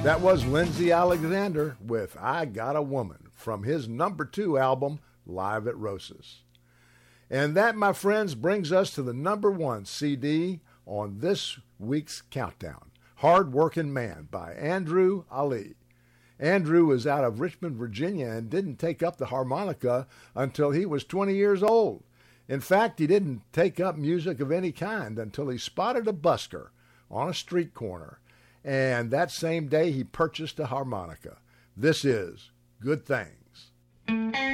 That was Lindsay Alexander with I Got a Woman from his #2 album, Live at Rosas. And that, my friends, brings us to the #1 CD on this week's countdown, Hard Working Man by Andrew Ali. Andrew is out of Richmond, Virginia, and didn't take up the harmonica until he was 20 years old. In fact, he didn't take up music of any kind until he spotted a busker on a street corner. And that same day, he purchased a harmonica. This is Good Thing.